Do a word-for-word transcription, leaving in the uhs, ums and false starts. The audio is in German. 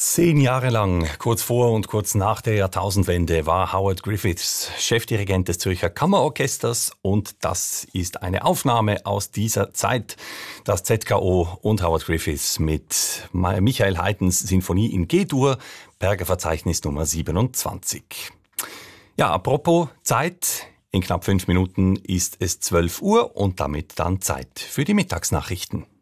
Zehn Jahre lang, kurz vor und kurz nach der Jahrtausendwende, war Howard Griffiths Chefdirigent des Zürcher Kammerorchesters und das ist eine Aufnahme aus dieser Zeit. Das Z K O und Howard Griffiths mit Michael Haydns Sinfonie in G-Dur, Berger-Verzeichnis Nummer siebenundzwanzig. Ja, apropos Zeit, in knapp fünf Minuten ist es zwölf Uhr und damit dann Zeit für die Mittagsnachrichten.